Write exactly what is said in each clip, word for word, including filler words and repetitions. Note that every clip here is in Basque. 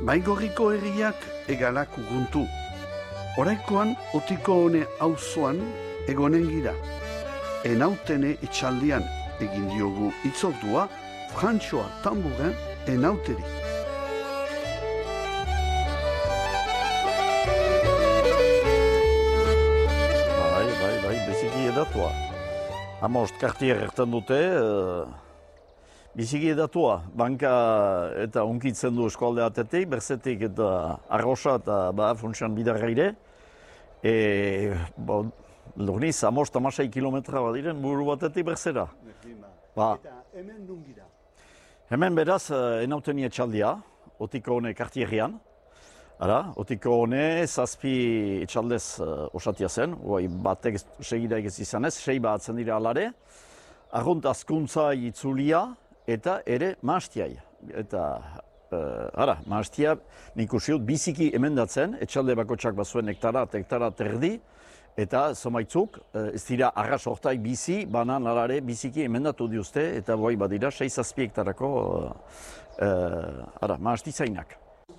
Baigorriko herriak egalak uguntu. Oraikoan Otiko hone auzoan egonen gira. Enautene etxaldian egin diogu itzordua Frantxoa Tamburen enauteri. Bai, bai, bai, biziki edatua. Hamost kartier erten dute, biziki edatua. Banka eta unkitzen du eskualde atetik, berzetik eta arrosa eta ba, funtsan bidarraire. E, ba, Lurniz, hamost amasei kilometra badiren buru batetik berzera. Ba. Eta hemen nungira? Hemen beraz, enauteni etxaldia, Otiko hone kartierrian. Ara, Otiko hone zazpi etxaldez uh, osatia zen, guai batek segidaik ez izanez, sei batzen dira alare. Arrunt azkuntza itzulia eta ere maastiai. Eta, uh, ara, maastia nik usiut biziki emendatzen, etxalde bakotxak bazuen hektara, hektara terdi, eta zomaitzuk, ez dira arras hortai bizi, banan alare biziki emendatu diuzte, eta guai badira, sei zazpi hektarako uh, uh, ara, maastizainak.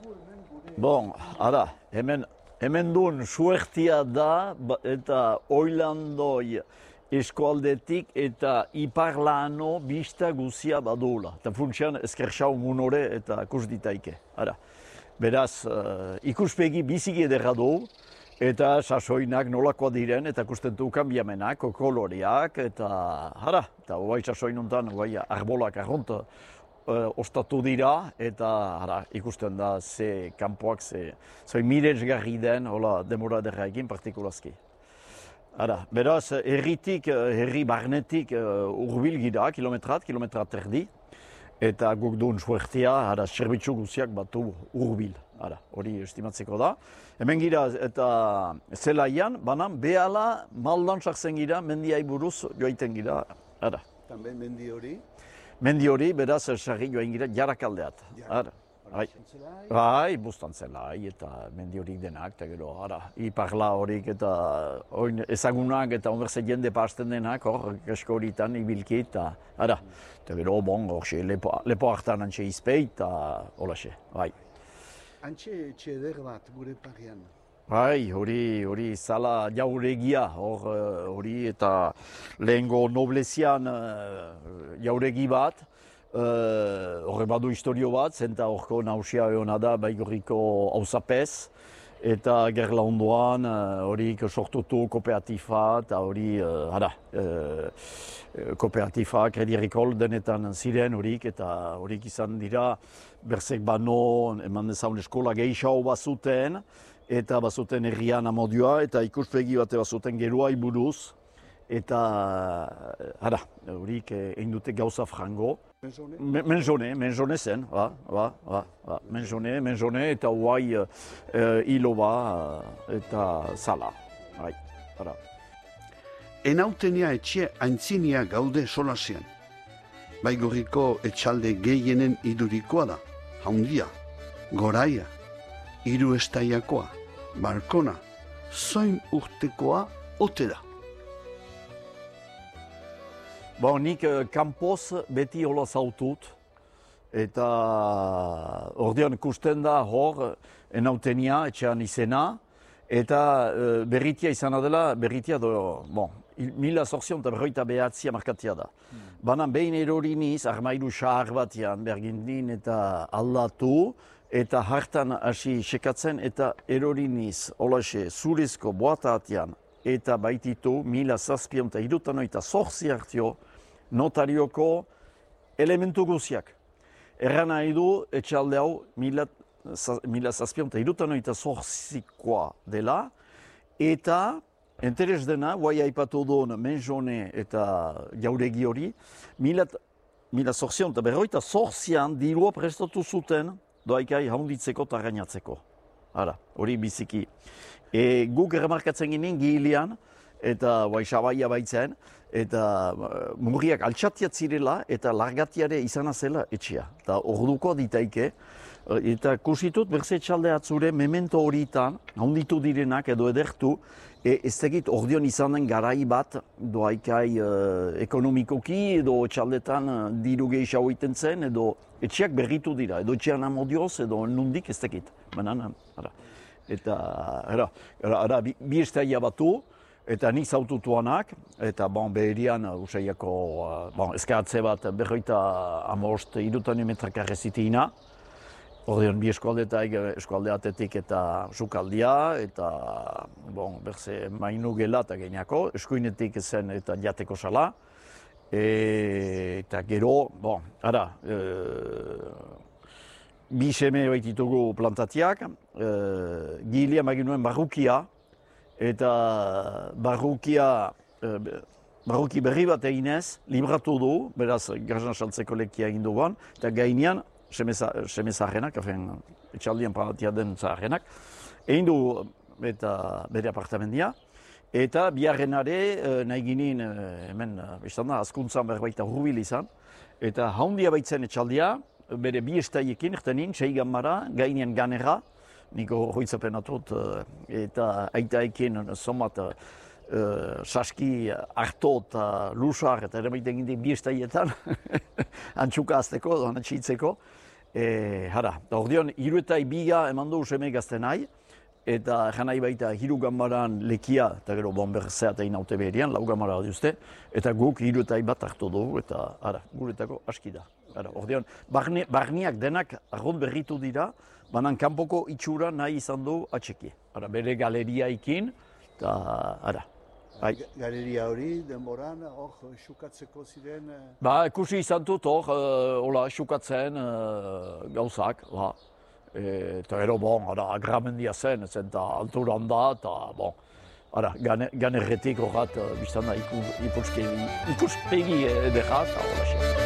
Bon, ara, hemen, hemen duen suertia da, eta oilandoi eskualdetik eta iparlano bista guzia badula. Eta funtsian eskerxau munore eta kus ditaike. Ara, beraz, uh, ikuspegi biziki ederra du, eta sasoinak nolakoa diren, eta kustentu kanbiamenak, koloreak, eta hara, eta guai sasoin untan, guai arbolak arrunt uh, ostatu dira, eta hara, ikusten da ze kanpoak, ze, ze miresgarri den, hola, demora derra egin partikulazki. Hara, beraz, herritik, herri barnetik uh, urbil gira, kilometrat, kilometrat terdi, eta guk duen suertia, hara, zerbitzu guziak batu urbil. Hara, hori estimatzeko da. Hemen gira eta zelaian, banan behala maldan sartzen gira, mendiai buruz joaiten gira. Hara. Tamben mendi hori? Mendi hori, beraz, sarri joain gira jarakaldeat. Hara. Bai, bai, bustan zelai eta mendi horik denak, eta gero, hara, iparla horik eta oin ezagunak eta onberze jende pasten denak, hor, kesko horitan ibilki eta, hara. Eta gero, bon, hor, lepo, lepo hartan antxe izpei eta holaxe, bai. Antxe etxe eder bat gure parian. Bai, hori, hori zala jauregia, hor, hori eta lehengo noblezian jauregi bat, horre badu historio bat, zenta horko nausia eona da Baigorriko auzapez, eta gerla ondoan horik sortutu kooperatifa, eta hori, hara, kooperatifa, Kredi Agricole denetan ziren horik, eta horik izan dira, berzek bano, eman dezaun eskola gehiago bazuten, eta bazuten herrian amodioa, eta ikuspegi bate bazuten geroai buruz, eta, hara, horik egin dute gauza frango. Menjone, menjone zen, ba, ba, ba, ba, menjone, menjone, eta huai hilo ba, eta zala, bai, hara. Enautenia etxe aintzinia gaude solasean. Baigorriko etxalde gehienen idurikoa da, haundia, goraia, hiru estaiakoa, balkona, zoin urtekoa ote da. Bon, nik kanpoz beti hola zautut, eta ordean ikusten da hor enautenia etxean izena, eta berritia izan dela, berritia do, bon, mila zorzion eta berroita behatzia markatia da. Hmm. Banan behin eroriniz, armairu xahar batian bergindin eta aldatu, eta hartan hasi sekatzen, eta eroriniz, holaxe, zurezko boatatian, eta baititu mila zazpion eta irutan oita zorzi hartio, notarioko elementu guziak. Erran nahi du, etxalde hau mila, mila zazpion eta irutan oita zorzikoa dela, eta interes dena, guai aipatu duen menjone eta jauregi hori, mila, mila zorzion eta berroita zorzian dirua prestatu zuten, doaikai haunditzeko eta gainatzeko. Hara, hori biziki. E, guk erremarkatzen ginen gihilean, eta guai sabaia baitzen, eta uh, murriak altxatiat zirela, eta largatiare izana zela etxea. Eta orduko ditaike, eta kusitut berze etxalde atzure memento horietan, handitu direnak edo edertu, e, ez tegit ordion izanen garai bat, doaikai uh, ekonomikoki edo etxaldetan uh, diru gehiago egiten zen, edo etxeak berritu dira, edo etxean amodioz, edo nundik ez tegit. Banan, ara. Eta, ara, ara, ara bi, bi estaia batu, eta nik zaututuanak, eta bon, beherian usaiako uh, bon, eskaatze bat berroita amost irutan metrakarre zitiina. Ordean bi eskualdeetaik, eskualdeatetik eta sukaldia, eta bon, berze mainu gela eta geniako, eskuinetik zen eta jateko sala. E, eta gero, bon, ara, e, bi seme baititugu plantatiak, e, gilia maginuen barrukia, eta barrukia, e, barruki berri bat eginez, libratu du, beraz, garzan saltzeko lekia egin duguan, eta gainean, seme zaharrenak, etxaldian palatia den zaharrenak, egin du eta bere apartamendia, eta biharrenare nahi ginen, hemen, bestan da, azkuntzan berbaita hurbil izan, eta haundia baitzen etxaldia, bere bi estaiekin, ertenin, seigan mara, gainean ganera, niko hoitzapen atut, eta aitaekin somat Uh, saski, arto eta lusar, eta ere baita egin bi estaietan, antxuka azteko, edo antxitzeko. E, hara, eta ordeon, hiruetai biga eman du seme gazte nahi, eta egan nahi baita hiru gambaran lekia, eta gero bonberzea eta inaute beherian, lau gambara diuzte, eta guk hiruetai bat hartu dugu, eta hara, guretako aski da. Hara, ordeon, barne, barniak denak arront berritu dira, banan kanpoko itxura nahi izan du atxeki. Hara, bere galeriaikin, eta hara. Bai. Galeria hori, denboran, hor, xukatzeko ziren? Ba, ikusi izan dut hor, uh, hola, xukatzen uh, gauzak, ba. Eta ero, bon, ara, agramendia zen, zen eta alturan da, eta, bon, ara, ganerretik horrat, uh, biztan da, ikuspegi edera, eta hola xe.